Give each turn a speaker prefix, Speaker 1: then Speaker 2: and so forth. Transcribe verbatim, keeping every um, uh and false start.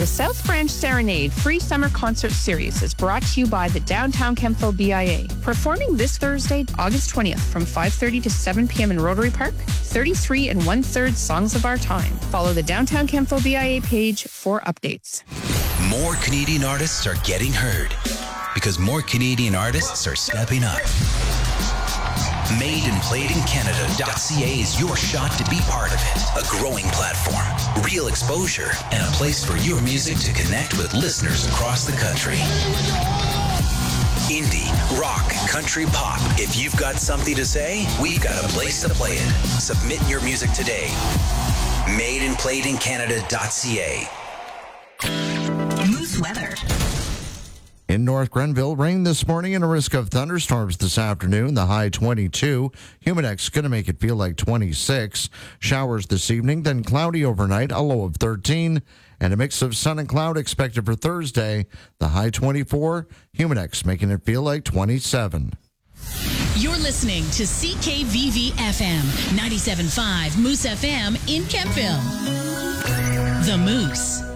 Speaker 1: The South Branch Serenade Free Summer Concert Series is brought to you by the Downtown Kemptville B I A. Performing this Thursday, August twentieth from five thirty to seven p.m. in Rotary Park, thirty-three and one-third songs of our time. Follow the Downtown Kemptville B I A page for updates.
Speaker 2: More Canadian artists are getting heard because more Canadian artists are stepping up. made and played in Canada dot c a is your shot to be part of it. A growing platform, real exposure, and a place for your music to connect with listeners across the country. Indie, rock, country, pop. If you've got something to say, we've got a place to play it. Submit your music today. made and played in Canada dot c a.
Speaker 3: Moose weather.
Speaker 4: In North Grenville, rain this morning and a risk of thunderstorms this afternoon. The high twenty-two. Humidex going to make it feel like twenty-six. Showers this evening, then cloudy overnight, a low of thirteen. And a mix of sun and cloud expected for Thursday. The high twenty-four. Humidex making it feel like twenty-seven.
Speaker 3: You're listening to C K V V F M, ninety-seven point five Moose F M in Kemptville. The Moose.